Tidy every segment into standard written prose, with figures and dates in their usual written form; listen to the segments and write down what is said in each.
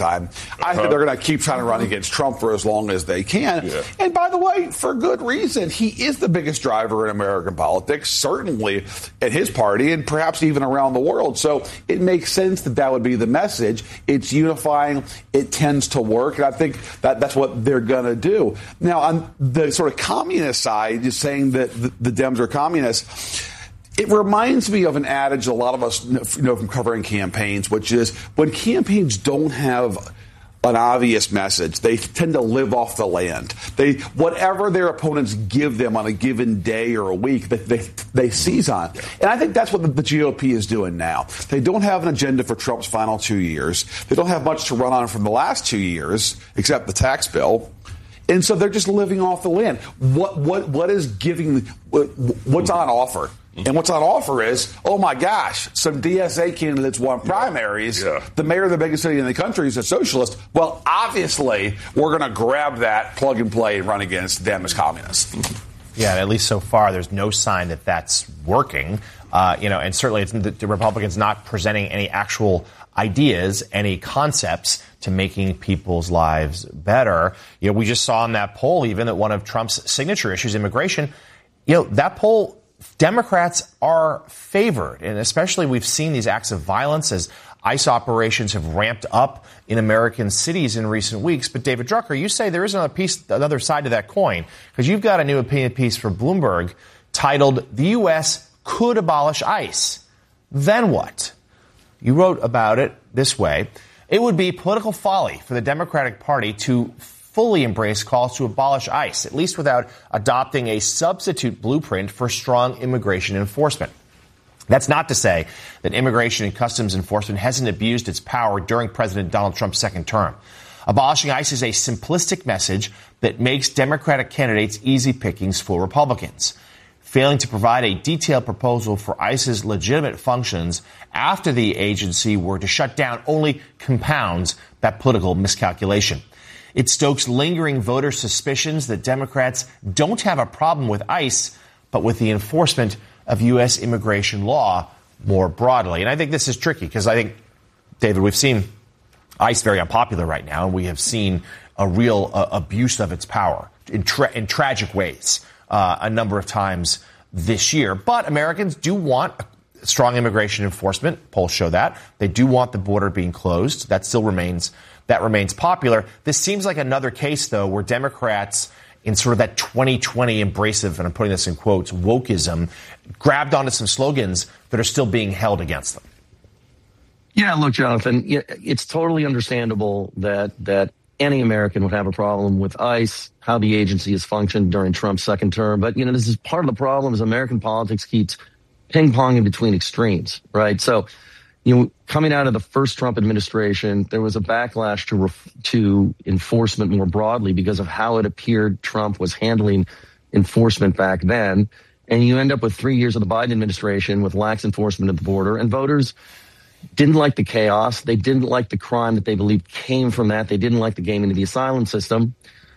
time. I think they're going to keep trying to run against Trump for as long as they can. Yeah. And by the way, for good reason. He is the biggest driver in American politics, certainly at his party and perhaps even around the world. So it makes sense that would be the message. It's unifying. It tends to work. And I think that's what they're going to do. Now, on the sort of communist side, just saying that the Dems are communists, it reminds me of an adage a lot of us know from covering campaigns, which is when campaigns don't have an obvious message, they tend to live off the land. Whatever their opponents give them on a given day or a week, they seize on. And I think that's what the GOP is doing now. They don't have an agenda for Trump's final 2 years. They don't have much to run on from the last 2 years, except the tax bill. And so they're just living off the land. What's on offer? And what's on offer is, oh my gosh, some DSA candidates won primaries. Yeah. The mayor of the biggest city in the country is a socialist. Well, obviously, we're going to grab that, plug and play, and run against them as communists. Yeah, at least so far, there's no sign that that's working. And certainly the Republicans not presenting any actual ideas, any concepts to making people's lives better. We just saw in that poll even that one of Trump's signature issues, immigration, that poll, Democrats are favored. And especially we've seen these acts of violence as ICE operations have ramped up in American cities in recent weeks. But David Drucker, you say there is another side to that coin, because you've got a new opinion piece for Bloomberg titled, "The U.S. Could Abolish ICE. Then what?" You wrote about it this way: "It would be political folly for the Democratic Party to fully embrace calls to abolish ICE, at least without adopting a substitute blueprint for strong immigration enforcement." That's not to say that Immigration and Customs Enforcement hasn't abused its power during President Donald Trump's second term. Abolishing ICE is a simplistic message that makes Democratic candidates easy pickings for Republicans. Failing to provide a detailed proposal for ICE's legitimate functions after the agency were to shut down only compounds that political miscalculation. It stokes lingering voter suspicions that Democrats don't have a problem with ICE, but with the enforcement of U.S. immigration law more broadly. And I think this is tricky because I think, David, we've seen ICE very unpopular right now, and we have seen a real abuse of its power in tragic ways a number of times this year. But Americans do want strong immigration enforcement. Polls show that. They do want the border being closed. That still remains popular. This seems like another case, though, where Democrats, in sort of that 2020 embracive, and I'm putting this in quotes, wokeism, grabbed onto some slogans that are still being held against them. Yeah, look, Jonathan, it's totally understandable that any American would have a problem with ICE, how the agency has functioned during Trump's second term. But, this is part of the problem is American politics keeps ping-ponging between extremes, right? So, coming out of the first Trump administration, there was a backlash to enforcement more broadly because of how it appeared Trump was handling enforcement back then. And you end up with 3 years of the Biden administration with lax enforcement at the border. And voters didn't like the chaos. They didn't like the crime that they believed came from that. They didn't like the game into the asylum system.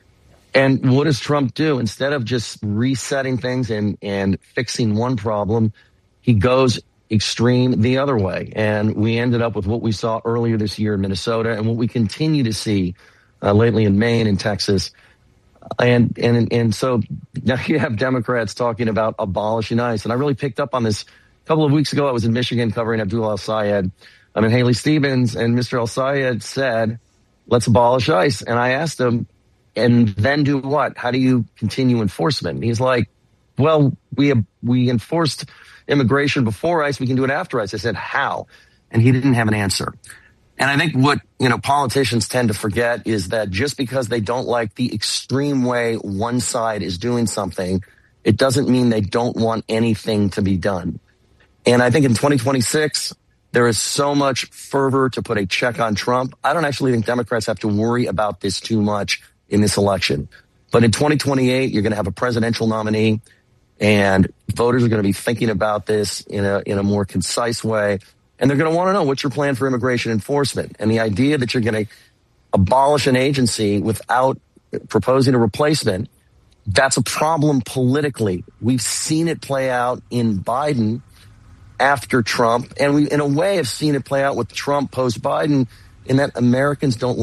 And what does Trump do? Instead of just resetting things and fixing one problem, he goes extreme the other way. And we ended up with what we saw earlier this year in Minnesota and what we continue to see lately in Maine and Texas. And so now you have Democrats talking about abolishing ICE. And I really picked up on this a couple of weeks ago. I was in Michigan covering Abdullah El-Sayed. And Haley Stevens and Mr. El-Sayed said, let's abolish ICE. And I asked him, and then do what? How do you continue enforcement? And he's like, well, we enforced immigration before ICE, we can do it after ICE. I said, how? And he didn't have an answer. And I think what, politicians tend to forget is that just because they don't like the extreme way one side is doing something, it doesn't mean they don't want anything to be done. And I think in 2026, there is so much fervor to put a check on Trump. I don't actually think Democrats have to worry about this too much in this election. But in 2028, you're going to have a presidential nominee. And voters are going to be thinking about this in a more concise way. And they're going to want to know what's your plan for immigration enforcement. And the idea that you're going to abolish an agency without proposing a replacement, that's a problem politically. We've seen it play out in Biden after Trump. And we, in a way, have seen it play out with Trump post-Biden in that Americans don't